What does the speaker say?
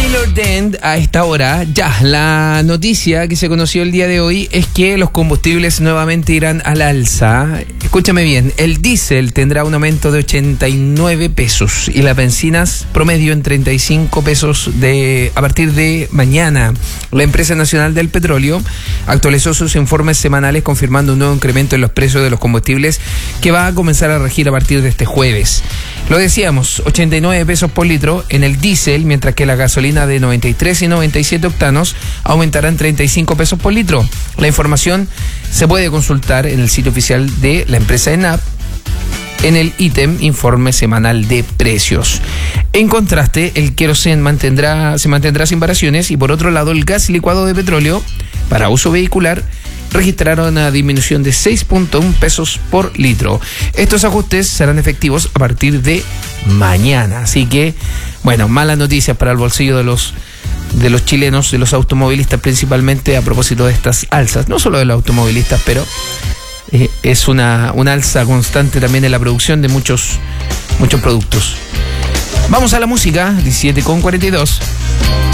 Taylor Dent a esta hora. Ya, la noticia que se conoció el día de hoy es que los combustibles nuevamente irán al alza. Escúchame bien, el diésel tendrá un aumento de 89 pesos y las bencinas promedio en 35 pesos a partir de mañana. La Empresa Nacional del Petróleo actualizó sus informes semanales confirmando un nuevo incremento en los precios de los combustibles que va a comenzar a regir a partir de este jueves. Lo decíamos, 89 pesos por litro en el diésel, mientras que la gasolina de 93 y 97 octanos aumentarán 35 pesos por litro. La información se puede consultar en el sitio oficial de la empresa ENAP en el ítem Informe Semanal de Precios. En contraste, el querosén se mantendrá sin variaciones y por otro lado el gas licuado de petróleo para uso vehicular registraron una disminución de 6.1 pesos por litro. Estos ajustes serán efectivos a partir de mañana. Así que, bueno, malas noticias para el bolsillo de los chilenos, de los automovilistas principalmente a propósito de estas alzas. No solo de los automovilistas, pero es una alza constante también en la producción de muchos productos. Vamos a la música, 17:42.